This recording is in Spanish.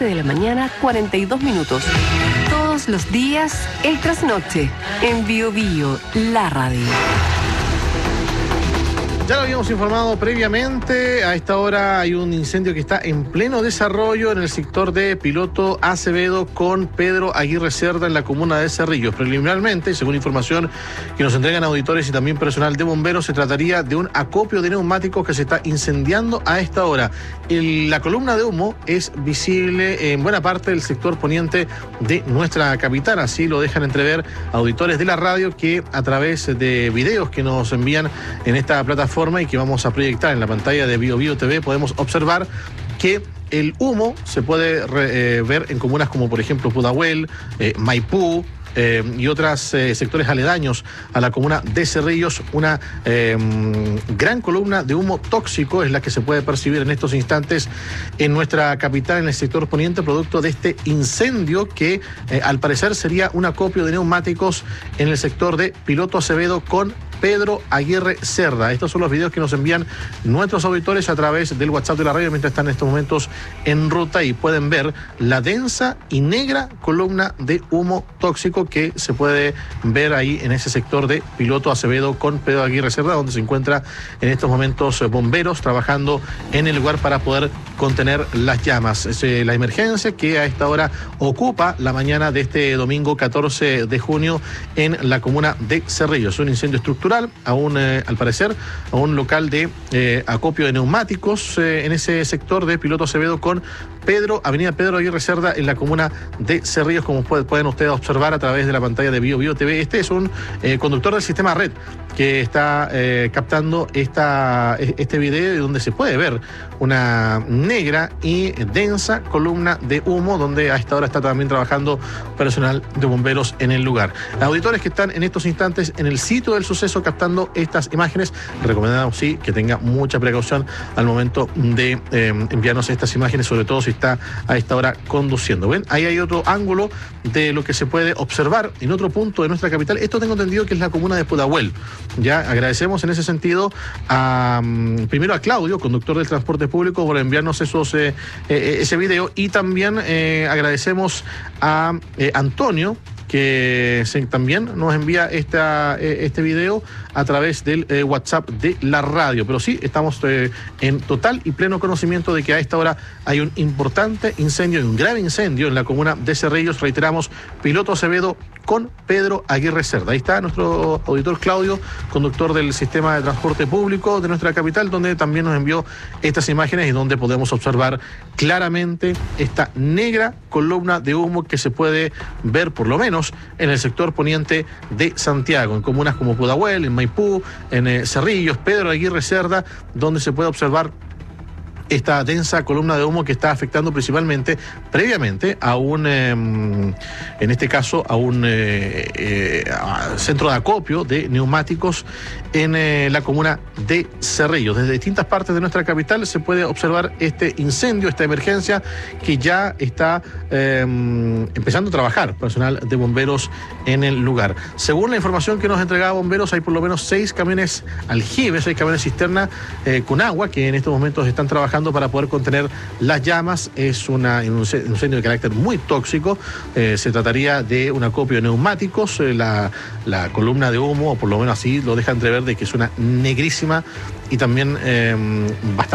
7 de la mañana, 42 minutos. Todos los días, el trasnoche, en Bio Bio, la radio. Ya lo habíamos informado previamente, a esta hora hay un incendio que está en pleno desarrollo en el sector de Piloto Acevedo con Pedro Aguirre Cerda en la comuna de Cerrillos. Preliminarmente, según información que nos entregan auditores y también personal de bomberos, se trataría de un acopio de neumáticos que se está incendiando a esta hora. La columna de humo es visible en buena parte del sector poniente de nuestra capital, así lo dejan entrever auditores de la radio que a través de videos que nos envían en esta plataforma y que vamos a proyectar en la pantalla de Bio Bio TV, podemos observar que el humo se puede ver en comunas como por ejemplo Pudahuel, Maipú, y otros sectores aledaños a la comuna de Cerrillos. Una gran columna de humo tóxico es la que se puede percibir en estos instantes en nuestra capital, en el sector poniente, producto de este incendio que al parecer sería un acopio de neumáticos en el sector de Piloto Acevedo con Pedro Aguirre Cerda. Estos son los videos que nos envían nuestros auditores a través del WhatsApp de la radio mientras están en estos momentos en ruta y pueden ver la densa y negra columna de humo tóxico que se puede ver ahí en ese sector de Piloto Acevedo con Pedro Aguirre Cerda, donde se encuentra en estos momentos bomberos trabajando en el lugar para poder contener las llamas. Es la emergencia que a esta hora ocupa la mañana de este domingo 14 de junio en la comuna de Cerrillos. Un incendio estructural al parecer, a un local de acopio de neumáticos en ese sector de Piloto Acevedo con Avenida Pedro Aguirre Cerda en la comuna de Cerrillos, como pueden ustedes observar a través de la pantalla de Bio Bio TV. Este es un conductor del sistema red que está captando este video donde se puede ver una negra y densa columna de humo, donde a esta hora está también trabajando personal de bomberos en el lugar. Auditores que están en estos instantes en el sitio del suceso captando estas imágenes, recomendamos sí que tenga mucha precaución al momento de enviarnos estas imágenes, sobre todo si está a esta hora conduciendo. ¿Ven? Ahí hay otro ángulo de lo que se puede observar en otro punto de nuestra capital. Esto tengo entendido que es la comuna de Pudahuel. Ya agradecemos en ese sentido primero a Claudio, conductor del transporte público, por enviarnos ese video, y también agradecemos a Antonio, que también nos envía este video a través del WhatsApp de la radio. Pero sí, estamos en total y pleno conocimiento de que a esta hora hay un importante incendio, un grave incendio en la comuna de Cerrillos. Reiteramos, Piloto Acevedo con Pedro Aguirre Cerda. Ahí está nuestro auditor Claudio, conductor del sistema de transporte público de nuestra capital, donde también nos envió estas imágenes y donde podemos observar claramente esta negra columna de humo que se puede ver por lo menos en el sector poniente de Santiago, en comunas como Pudahuel, en Maipú, en Cerrillos, Pedro Aguirre Cerda, donde se puede observar esta densa columna de humo que está afectando principalmente, previamente, a en este caso, a un centro de acopio de neumáticos en la comuna de Cerrillos. Desde distintas partes de nuestra capital se puede observar este incendio, esta emergencia que ya está empezando a trabajar personal de bomberos en el lugar. Según la información que nos entregaba bomberos, hay por lo menos 6 camiones aljibes, 6 camiones cisterna con agua que en estos momentos están trabajando para poder contener las llamas. Es un incendio de carácter muy tóxico. Se trataría de un acopio de neumáticos. La columna de humo, o por lo menos así lo deja entrever, de que es una negrísima y también bastante